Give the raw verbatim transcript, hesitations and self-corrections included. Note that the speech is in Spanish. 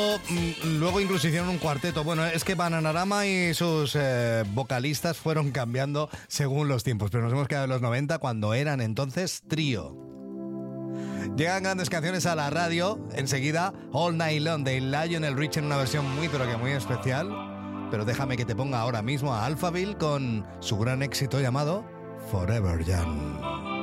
luego, luego incluso hicieron un cuarteto. Bueno, es que Bananarama y sus eh, vocalistas fueron cambiando según los tiempos, pero nos hemos quedado en los noventa cuando eran entonces trío. Llegan grandes canciones a la radio, enseguida All Night Long de Lionel Richie en una versión muy pero que muy especial, pero déjame que te ponga ahora mismo a Alphaville con su gran éxito llamado Forever Young.